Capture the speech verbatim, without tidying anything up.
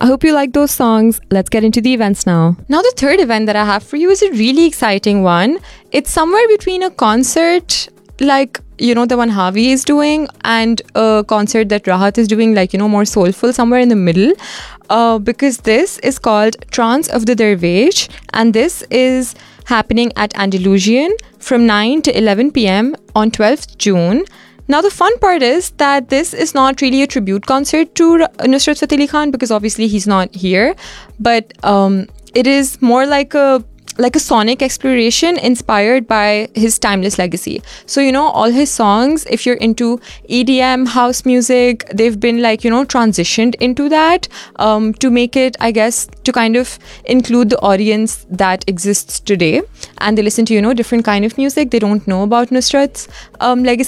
I hope you like those songs. Let's get into the events now. Now, the third event that I have for you is a really exciting one. It's somewhere between a concert, like, you know, the one Harvey is doing, and a concert that Rahat is doing, like, you know, more soulful, somewhere in the middle. Uh, because this is called Trance of the Dervish, and this is happening at Andalusian from nine to eleven p.m. on twelfth June. Now, the fun part is that this is not really a tribute concert to Ra- Nusrat Fateh Ali Khan, because obviously he's not here, but um, it is more like a like a sonic exploration inspired by his timeless legacy. So, you know, all his songs, if you're into E D M, house music, they've been like, you know, transitioned into that um, to make it, I guess, to kind of include the audience that exists today. And they listen to, you know, different kind of music. They don't know about Nusrat's um, legacy.